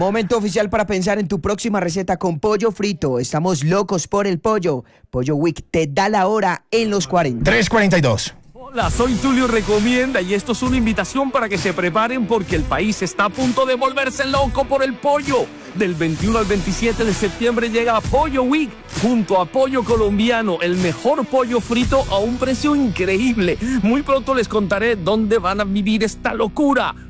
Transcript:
Momento oficial para pensar en tu próxima receta con pollo frito. Estamos locos por el pollo. Pollo Week te da la hora en los 40. 3:42. Hola, soy Tulio Recomienda y esto es una invitación para que se preparen porque el país está a punto de volverse loco por el pollo. Del 21 al 27 de septiembre llega Pollo Week junto a Pollo Colombiano, el mejor pollo frito a un precio increíble. Muy pronto les contaré dónde van a vivir esta locura.